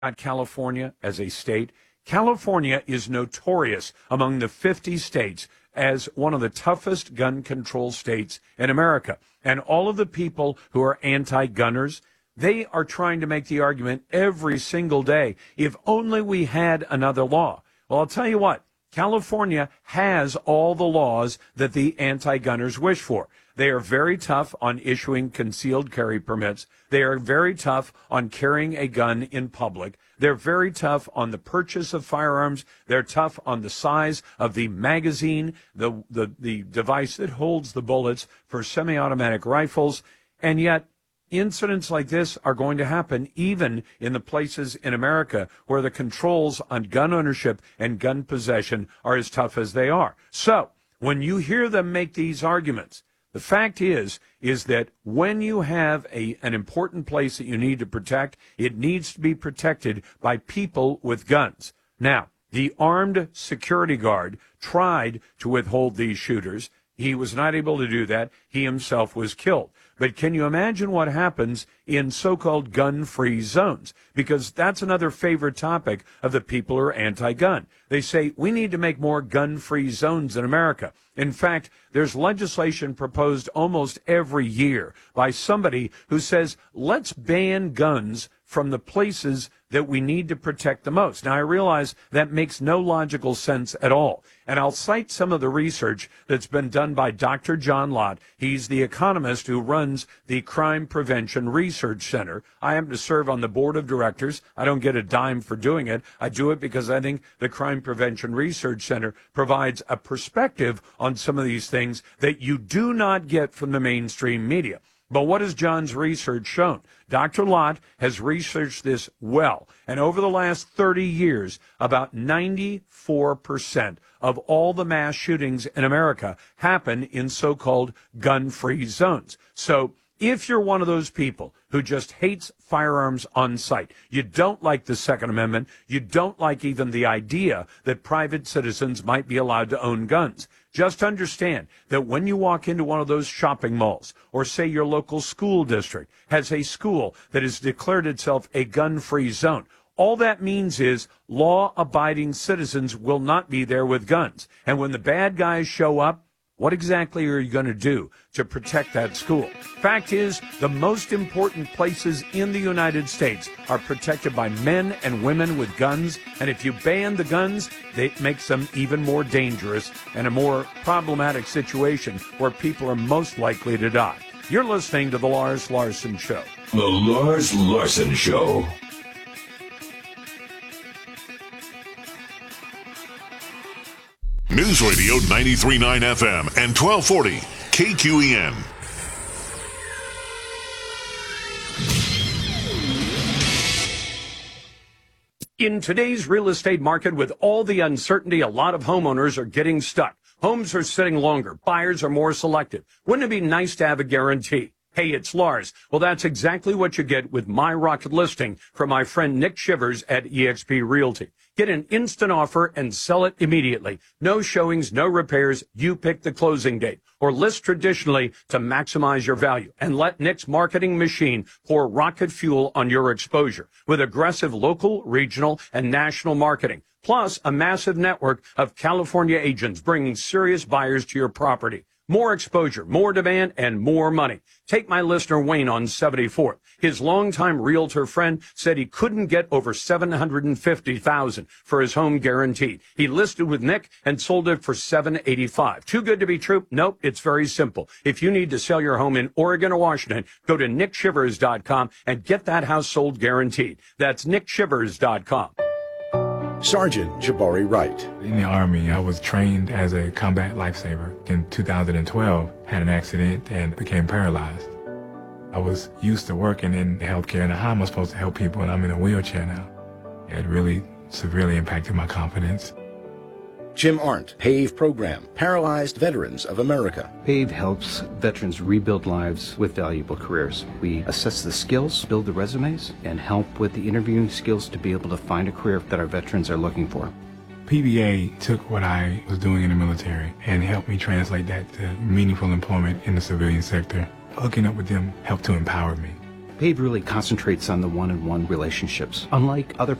about California as a state. California is notorious among the 50 states as one of the toughest gun control states in America. And all of the people who are anti-gunners, they are trying to make the argument every single day, if only we had another law. Well, I'll tell you what, California has all the laws that the anti-gunners wish for. They are very tough on issuing concealed carry permits. They are very tough on carrying a gun in public. They're very tough on the purchase of firearms. They're tough on the size of the magazine, the device that holds the bullets for semi-automatic rifles. And yet, incidents like this are going to happen even in the places in America where the controls on gun ownership and gun possession are as tough as they are. So when you hear them make these arguments, the fact is that when you have an important place that you need to protect, it needs to be protected by people with guns. Now, the armed security guard tried to withhold these shooters. He was not able to do that. He himself was killed. But can you imagine what happens in so-called gun-free zones? Because that's another favorite topic of the people who are anti-gun. They say we need to make more gun-free zones in America. In fact, there's legislation proposed almost every year by somebody who says, let's ban guns from the places that we need to protect the most. Now, I realize that makes no logical sense at all. And I'll cite some of the research that's been done by Dr. John Lott. He's the economist who runs the Crime Prevention Research Center. I happen to serve on the board of directors. I don't get a dime for doing it. I do it because I think the Crime Prevention Research Center provides a perspective on some of these things that you do not get from the mainstream media. But what has John's research shown? Dr. Lott has researched this well, and over the last 30 years, about 94% of all the mass shootings in America happen in so-called gun-free zones. So if you're one of those people who just hates firearms on sight, you don't like the Second Amendment, you don't like even the idea that private citizens might be allowed to own guns, just understand that when you walk into one of those shopping malls, or say your local school district has a school that has declared itself a gun-free zone, all that means is law-abiding citizens will not be there with guns. And when the bad guys show up, what exactly are you going to do to protect that school? Fact is, the most important places in the United States are protected by men and women with guns. And if you ban the guns, it makes them even more dangerous and a more problematic situation where people are most likely to die. You're listening to The Lars Larson Show. The Lars Larson Show. News Radio 93.9 FM and 1240 KQEN. In today's real estate market, with all the uncertainty, a lot of homeowners are getting stuck. Homes are sitting longer. Buyers are more selective. Wouldn't it be nice to have a guarantee? Hey, it's Lars. Well, that's exactly what you get with My Rocket Listing from my friend Nick Shivers at eXp Realty. Get an instant offer and sell it immediately. No showings, no repairs. You pick the closing date. Or list traditionally to maximize your value. And let Nick's marketing machine pour rocket fuel on your exposure with aggressive local, regional, and national marketing. Plus a massive network of California agents bringing serious buyers to your property. More exposure, more demand, and more money. Take my listener Wayne on 74th. His longtime realtor friend said he couldn't get over $750,000 for his home guaranteed. He listed with Nick and sold it for $785,000. Too good to be true? Nope, it's very simple. If you need to sell your home in Oregon or Washington, go to nickshivers.com and get that house sold guaranteed. That's nickshivers.com. Sergeant Jabari Wright. In the Army, I was trained as a combat lifesaver. In 2012, had an accident and became paralyzed. I was used to working in healthcare, and how am I supposed to help people, and I'm in a wheelchair now? It really severely impacted my confidence. Jim Arndt, PAVE Program, Paralyzed Veterans of America. PAVE helps veterans rebuild lives with valuable careers. We assess the skills, build the resumes, and help with the interviewing skills to be able to find a career that our veterans are looking for. PVA took what I was doing in the military and helped me translate that to meaningful employment in the civilian sector. Hooking up with them helped to empower me. PAVE really concentrates on the one-on-one relationships. Unlike other